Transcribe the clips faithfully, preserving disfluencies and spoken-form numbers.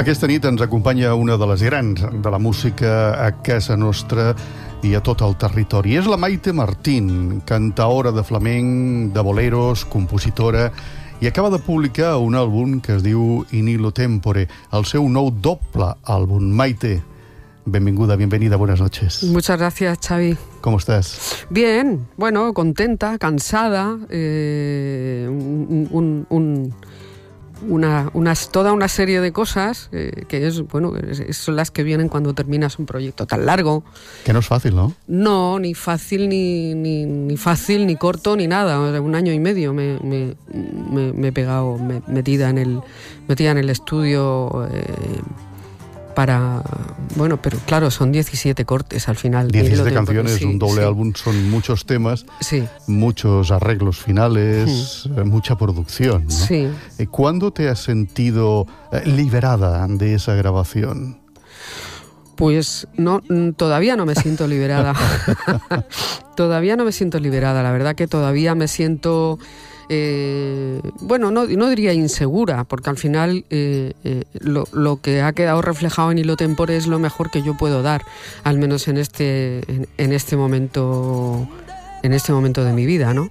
Aquesta nit ens acompanya una de les grans de la música a casa nostra i a tot el territori. És la Maite Martín, cantaora de flamenc, de boleros, compositora, i acaba de publicar un àlbum que es diu In Illo Tempore, el seu nou doble àlbum. Maite, bienvenida, bienvenida, buenas noches. Muchas gracias, Xavi. ¿Cómo estás? Bien, bueno, contenta, cansada, eh, un, un, un, una, una, toda una serie de cosas eh, que es, bueno, es, son las que vienen cuando terminas un proyecto tan largo. Que no es fácil, ¿no? No, ni fácil, ni, ni, ni fácil, ni corto, ni nada. O sea, un año y medio me, me, me, me he pegado me, metida en el, metida en el estudio. Eh, Para, bueno, pero claro, son diecisiete cortes al final. diecisiete canciones, sí, un doble sí. álbum, son muchos temas, sí. muchos arreglos finales, sí. mucha producción, ¿no? Sí. ¿Cuándo te has sentido liberada de esa grabación? Pues no, todavía no me siento liberada. Todavía no me siento liberada, la verdad que todavía me siento... Eh, bueno, no, no diría insegura, porque al final eh, eh, lo, lo que ha quedado reflejado en Illo Tempore es lo mejor que yo puedo dar, al menos en este, en, en este momento, en este momento de mi vida, ¿no?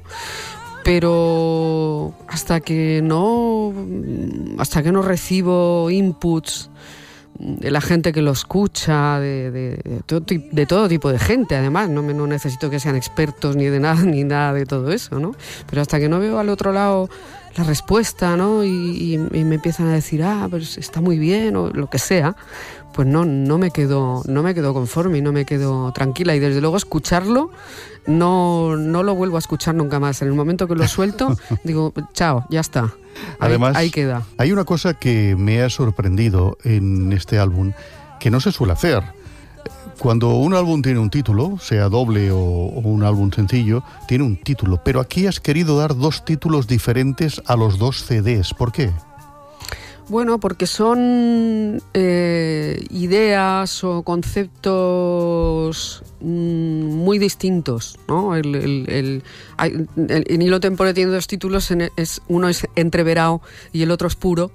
Pero hasta que no, hasta que no recibo inputs de la gente que lo escucha, de, de, de, todo, de todo tipo de gente, además, no, no necesito que sean expertos ni de nada, ni nada de todo eso, ¿no? Pero hasta que no veo al otro lado la respuesta, ¿no? Y, y, y me empiezan a decir, ah, pues está muy bien, o lo que sea, pues no, no me quedo, no me quedo conforme y no me quedo tranquila. Y desde luego escucharlo, no, no lo vuelvo a escuchar nunca más. En el momento que lo suelto, digo, chao, ya está. Además, ahí, ahí queda. Hay una cosa que me ha sorprendido en este álbum, que no se suele hacer. Cuando un álbum tiene un título, sea doble o, o un álbum sencillo, tiene un título. Pero aquí has querido dar dos títulos diferentes a los dos C Ds. ¿Por qué? Bueno, porque son eh, ideas o conceptos mmm, muy distintos, ¿no? El, el, el, el, el, en Illo Tempore tiene dos títulos, en, es, uno es Entreverado y el otro es Puro,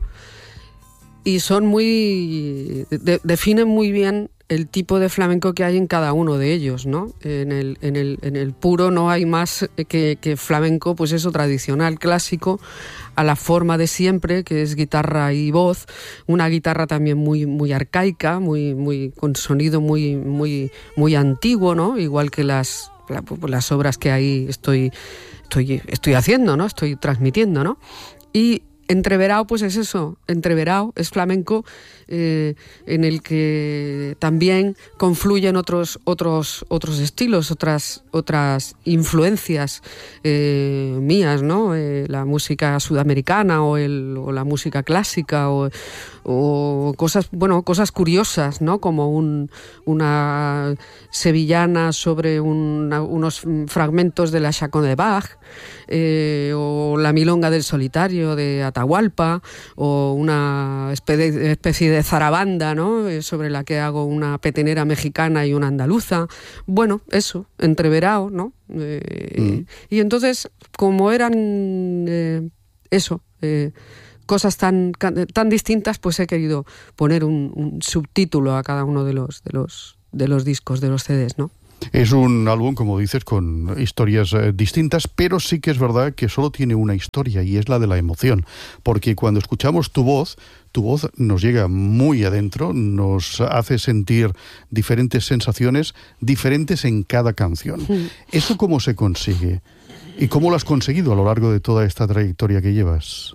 y son muy... De, definen muy bien el tipo de flamenco que hay en cada uno de ellos, ¿no? En el, en el, en el Puro no hay más que, que flamenco, pues eso, tradicional, clásico, a la forma de siempre, que es guitarra y voz, una guitarra también muy, muy arcaica, muy, muy, con sonido muy, muy, muy antiguo, ¿no? Igual que las, las obras que ahí estoy, estoy, estoy haciendo, ¿no? Estoy transmitiendo, ¿no? Y Entreverado, pues es eso, Entreverado es flamenco eh, en el que también confluyen otros, otros, otros estilos, otras, otras influencias eh, mías, ¿no? Eh, la música sudamericana o, el, o la música clásica o, o cosas, bueno, cosas curiosas, ¿no? Como un, una sevillana sobre una, unos fragmentos de la Chaconne de Bach, eh, o la milonga del solitario de Atahualpa, o una especie de zarabanda, ¿no? Sobre la que hago una petenera mexicana y una andaluza. Bueno, eso, entreverado, ¿no? Eh, mm. Y entonces, como eran eh, eso, eh, cosas tan, tan distintas, pues he querido poner un, un subtítulo a cada uno de los, de los, de los discos, de los C Ds, ¿no? Es un álbum, como dices, con historias eh, distintas, pero sí que es verdad que solo tiene una historia y es la de la emoción, porque cuando escuchamos tu voz, tu voz nos llega muy adentro, nos hace sentir diferentes sensaciones, diferentes en cada canción. Mm. ¿Eso cómo se consigue? ¿Y cómo lo has conseguido a lo largo de toda esta trayectoria que llevas?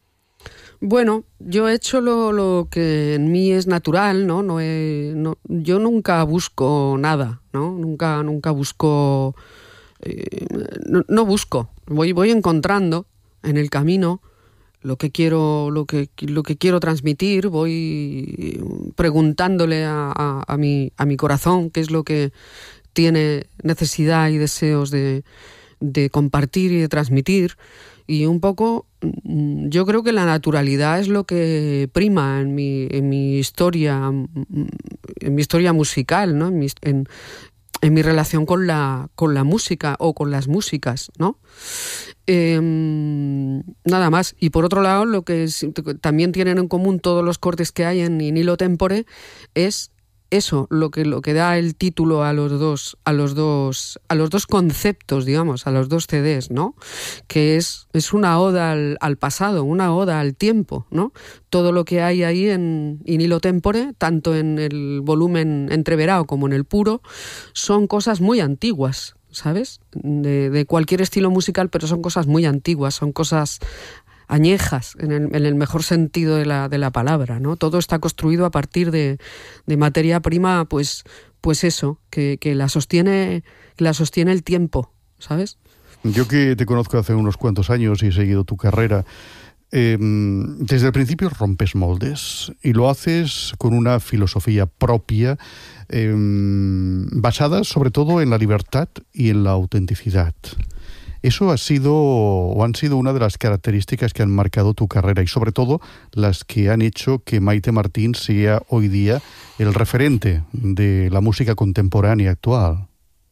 Bueno, yo he hecho lo, lo que en mí es natural, ¿no? No, he, no yo nunca busco nada, ¿no? Nunca, nunca busco, eh, no, no busco. Voy, voy encontrando en el camino lo que quiero, lo que, lo que quiero transmitir. Voy preguntándole a, a, a mi, a mi corazón qué es lo que tiene necesidad y deseos de, de compartir y de transmitir. Y un poco, yo creo que la naturalidad es lo que prima en mi, en mi historia, en mi historia musical, ¿no? En, mi, en, en mi relación con la, con la música o con las músicas, ¿no? Eh, nada más. Y por otro lado, lo que es, también tienen en común todos los cortes que hay en In Illo Tempore es eso, lo que, lo que da el título a los dos, a los dos, a los dos conceptos, digamos, a los dos C Ds, ¿no? Que es, es una oda al, al pasado, una oda al tiempo, ¿no? Todo lo que hay ahí en In Illo Tempore, tanto en el volumen entreverado como en el puro, son cosas muy antiguas, ¿sabes? De, de cualquier estilo musical, pero son cosas muy antiguas, son cosas añejas, en el, en el mejor sentido de la, de la palabra, ¿no? Todo está construido a partir de, de materia prima, pues, pues eso, que, que la sostiene, que la sostiene el tiempo, ¿sabes? Yo que te conozco hace unos cuantos años y he seguido tu carrera, eh, desde el principio rompes moldes y lo haces con una filosofía propia, eh, basada sobre todo en la libertad y en la autenticidad. Eso ha sido o han sido una de las características que han marcado tu carrera y sobre todo las que han hecho que Maite Martín sea hoy día el referente de la música contemporánea actual.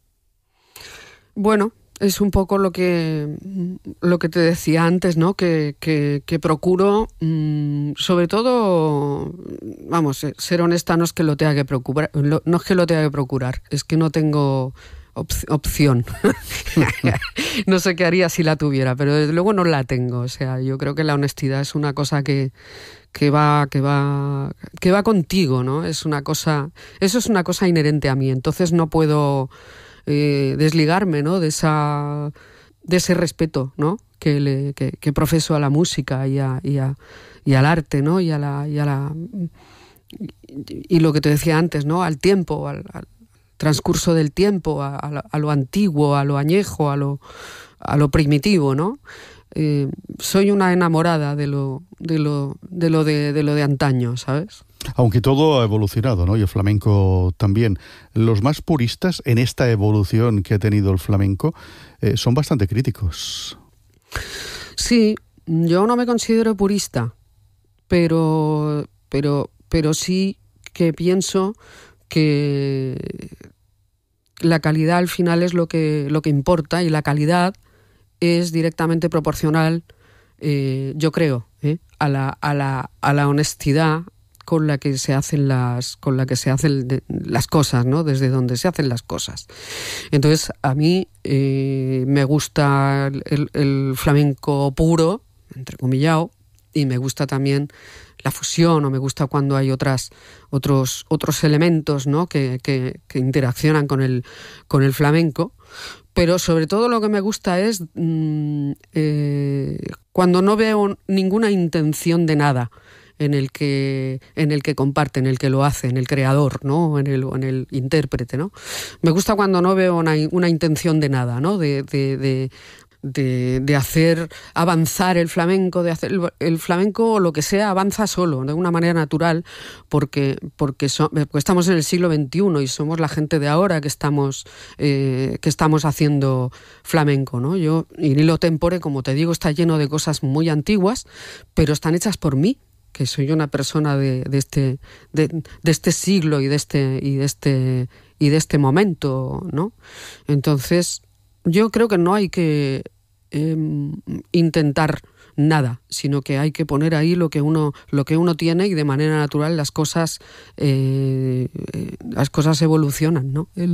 Bueno, es un poco lo que lo que te decía antes, ¿no? Que, que, que procuro, mmm, sobre todo, vamos, ser honesta no es que lo tenga que procurar, no es que lo tenga que procurar, es que no tengo opción. No sé qué haría si la tuviera, pero desde luego no la tengo. O sea, yo creo que la honestidad es una cosa que, que va, que va, que va contigo, ¿no? Es una cosa, eso es una cosa inherente a mí. Entonces no puedo eh, desligarme, ¿no? De esa, de ese respeto, ¿no? Que le, que, que profeso a la música y a, y a, y al arte, ¿no? Y a la, y a la, y, y lo que te decía antes, ¿no? Al tiempo, al, al transcurso del tiempo, a, a, a lo antiguo, a lo añejo, a lo, a lo primitivo, ¿no? Eh, soy una enamorada de lo de lo de lo de, de lo de antaño, ¿sabes? Aunque todo ha evolucionado, ¿no? Y el flamenco también. Los más puristas en esta evolución que ha tenido el flamenco eh, son bastante críticos. Sí, yo no me considero purista, pero pero pero sí que pienso que la calidad al final es lo que, lo que importa y la calidad es directamente proporcional, eh, yo creo, ¿eh? a, la, a, la, a la honestidad con la que se hacen las, con la que se hacen de, las cosas, ¿no? Desde donde se hacen las cosas. Entonces, a mí eh, me gusta el, el flamenco puro, entrecomillado, y me gusta también la fusión, o me gusta cuando hay otras, otros, otros elementos, ¿no? que, que, que interaccionan con el, con el flamenco. Pero sobre todo lo que me gusta es mmm, eh, cuando no veo ninguna intención de nada en el que, en el que comparte, en el que lo hace, en el creador, ¿no? en el, en el intérprete, ¿no? Me gusta cuando no veo una, una intención de nada, ¿no? de, de, de De, de hacer avanzar el flamenco, de hacer el, el flamenco o lo que sea, avanza solo, de una manera natural, porque, porque, so, porque estamos en el siglo veintiuno y somos la gente de ahora que estamos, eh, que estamos haciendo flamenco, ¿no? Yo, In Illo Tempore, como te digo, está lleno de cosas muy antiguas, pero están hechas por mí, que soy una persona de, de, este, de, de este siglo y de este, y de este, y de este momento, ¿no? Entonces, yo creo que no hay que eh, intentar nada, sino que hay que poner ahí lo que uno, lo que uno tiene y de manera natural las cosas, eh, las cosas evolucionan, ¿no? El